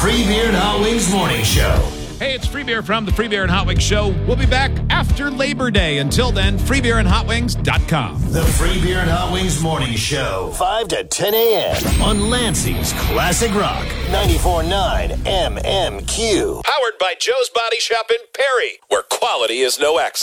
Free Beer and Hot Wings Morning Show. Hey, it's Free Beer from the Free Beer and Hot Wings Show. We'll be back after Labor Day. Until then, freebeerandhotwings.com. The Free Beer and Hot Wings Morning Show. 5 to 10 a.m. on Lansing's Classic Rock. 94.9 MMQ. Powered by Joe's Body Shop in Perry, where quality is no accident.